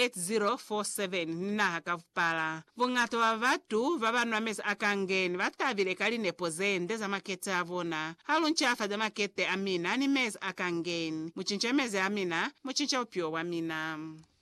8047 ninaha kavupala vung'ato wa vatu va vanhu amezi akangeni vatavile kali nepo zende za makete avona halu nchafa za makete amina ni mezi akangeni muchincha mezi amina muchincha upyo wa mina.